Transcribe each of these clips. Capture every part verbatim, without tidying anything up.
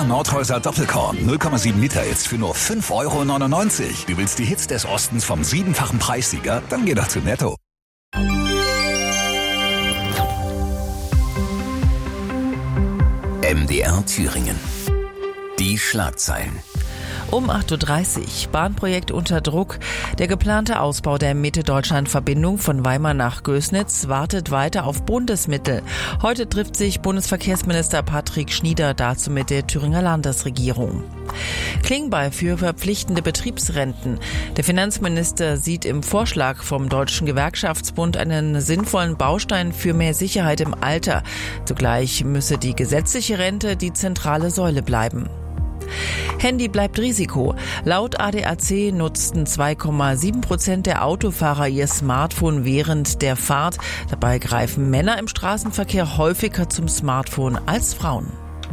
Neuer Nordhäuser Doppelkorn null Komma sieben Liter jetzt für nur fünf Euro neunundneunzig. Du willst die Hits des Ostens vom siebenfachen Preissieger? Dann geh doch zu Netto. M D R Thüringen. Die Schlagzeilen. Um acht Uhr dreißig, Bahnprojekt unter Druck. Der geplante Ausbau der Mitte-Deutschland-Verbindung von Weimar nach Gößnitz wartet weiter auf Bundesmittel. Heute trifft sich Bundesverkehrsminister Patrick Schnieder dazu mit der Thüringer Landesregierung. Klingbeil für verpflichtende Betriebsrenten. Der Finanzminister sieht im Vorschlag vom Deutschen Gewerkschaftsbund einen sinnvollen Baustein für mehr Sicherheit im Alter. Zugleich müsse die gesetzliche Rente die zentrale Säule bleiben. Handy bleibt Risiko. Laut A D A C nutzten zwei Komma sieben Prozent der Autofahrer ihr Smartphone während der Fahrt. Dabei greifen Männer im Straßenverkehr häufiger zum Smartphone als Frauen.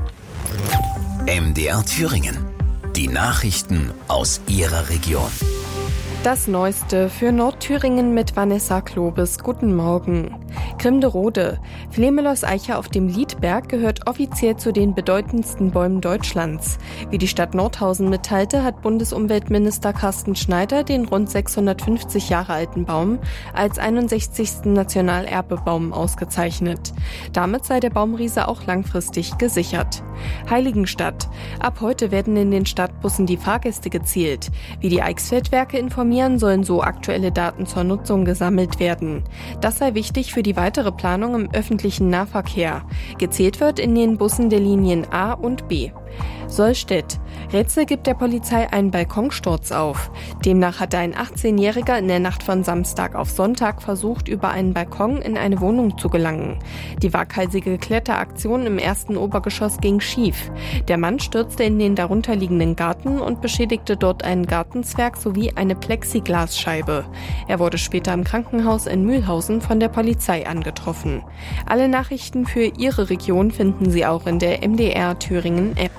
M D R Thüringen. Die Nachrichten aus Ihrer Region. Das Neueste für Nordthüringen mit Vanessa Klobes. Guten Morgen. Grimderode. Flemelos-Eiche auf dem Liedberg gehört offiziell zu den bedeutendsten Bäumen Deutschlands. Wie die Stadt Nordhausen mitteilte, hat Bundesumweltminister Carsten Schneider den rund sechshundertfünfzig Jahre alten Baum als einundsechzigsten Nationalerbebaum ausgezeichnet. Damit sei der Baumriese auch langfristig gesichert. Heiligenstadt. Ab heute werden in den Stadtbussen die Fahrgäste gezählt. Wie die Eichsfeldwerke informieren, sollen so aktuelle Daten zur Nutzung gesammelt werden. Das sei wichtig für die weitere Planung im öffentlichen Nahverkehr. Gezählt wird in den Bussen der Linien A und B. Sollstedt. Rätsel gibt der Polizei einen Balkonsturz auf. Demnach hatte ein achtzehnjähriger in der Nacht von Samstag auf Sonntag versucht, über einen Balkon in eine Wohnung zu gelangen. Die waghalsige Kletteraktion im ersten Obergeschoss ging schief. Der Mann stürzte in den darunterliegenden Garten und beschädigte dort einen Gartenzwerg sowie eine Plexiglasscheibe. Er wurde später im Krankenhaus in Mühlhausen von der Polizei angetroffen. Alle Nachrichten für Ihre Region finden Sie auch in der M D R Thüringen App.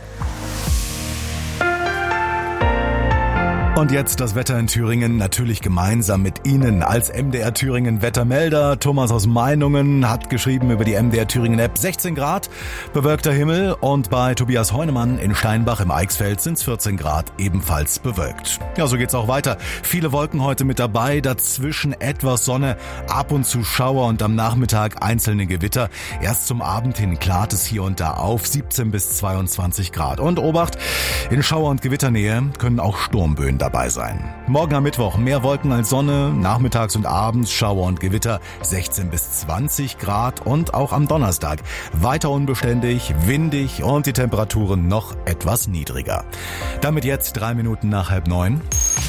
Und jetzt das Wetter in Thüringen, natürlich gemeinsam mit Ihnen als M D R Thüringen Wettermelder. Thomas aus Meinungen hat geschrieben über die M D R Thüringen App sechzehn Grad, bewölkter Himmel, und bei Tobias Heunemann in Steinbach im Eichsfeld sind es vierzehn Grad, ebenfalls bewölkt. Ja, so geht's auch weiter. Viele Wolken heute mit dabei, dazwischen etwas Sonne, ab und zu Schauer und am Nachmittag einzelne Gewitter. Erst zum Abend hin klart es hier und da auf, siebzehn bis zweiundzwanzig Grad. Und Obacht, in Schauer- und Gewitternähe können auch Sturmböen dabei sein. Morgen am Mittwoch mehr Wolken als Sonne, nachmittags und abends Schauer und Gewitter, sechzehn bis zwanzig Grad, und auch am Donnerstag weiter unbeständig, windig und die Temperaturen noch etwas niedriger. Damit jetzt drei Minuten nach halb neun.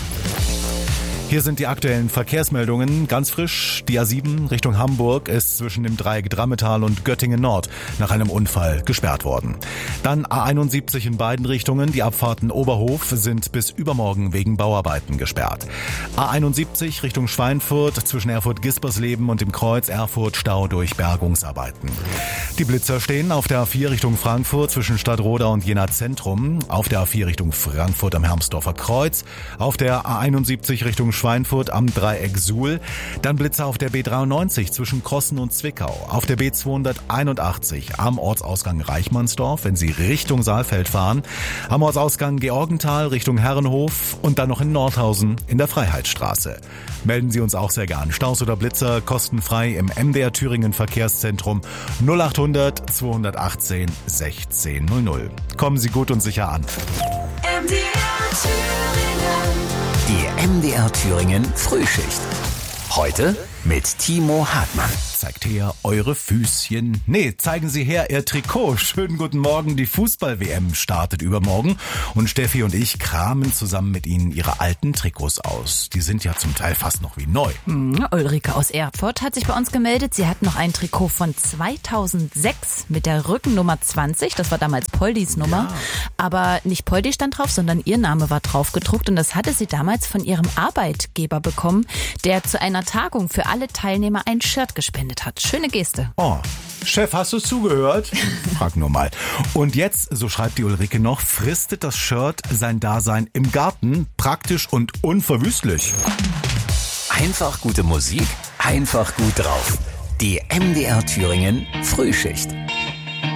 Hier sind die aktuellen Verkehrsmeldungen. Ganz frisch, die A sieben Richtung Hamburg ist zwischen dem Dreieck Drammetal und Göttingen Nord nach einem Unfall gesperrt worden. Dann A einundsiebzig in beiden Richtungen. Die Abfahrten Oberhof sind bis übermorgen wegen Bauarbeiten gesperrt. A einundsiebzig Richtung Schweinfurt zwischen Erfurt-Gispersleben und dem Kreuz Erfurt Stau durch Bergungsarbeiten. Die Blitzer stehen auf der A vier Richtung Frankfurt zwischen Stadtroda und Jena Zentrum. Auf der A vier Richtung Frankfurt am Hermsdorfer Kreuz. Auf der A einundsiebzig Richtung Schweinfurt am Dreieck Suhl. Dann Blitzer auf der B dreiundneunzig zwischen Krossen und Zwickau. Auf der B zweihunderteinundachtzig am Ortsausgang Reichmannsdorf, wenn Sie Richtung Saalfeld fahren. Am Ortsausgang Georgenthal Richtung Herrenhof und dann noch in Nordhausen in der Freiheitsstraße. Melden Sie uns auch sehr gern. Staus oder Blitzer kostenfrei im M D R Thüringen Verkehrszentrum null achthundert zweihundertachtzehn sechzehn null null. Kommen Sie gut und sicher an. M D R Thüringen. Die M D R Thüringen Frühschicht. Heute mit Timo Hartmann. Zeigt her eure Füßchen. Nee, zeigen Sie her Ihr Trikot. Schönen guten Morgen. Die Fußball-W M startet übermorgen. Und Steffi und ich kramen zusammen mit Ihnen Ihre alten Trikots aus. Die sind ja zum Teil fast noch wie neu. Hm, Ulrike aus Erfurt hat sich bei uns gemeldet. Sie hat noch ein Trikot von zweitausendsechs mit der Rückennummer zwanzig. Das war damals Poldis Nummer. Ja. Aber nicht Poldi stand drauf, sondern ihr Name war drauf gedruckt. Und das hatte sie damals von ihrem Arbeitgeber bekommen, der zu einer Tagung für alle Teilnehmer ein Shirt gespendet hat. Schöne Geste. Oh, Chef, hast du zugehört? Frag nur mal. Und jetzt, so schreibt die Ulrike noch, fristet das Shirt sein Dasein im Garten, praktisch und unverwüstlich. Einfach gute Musik, einfach gut drauf. Die M D R Thüringen Frühschicht.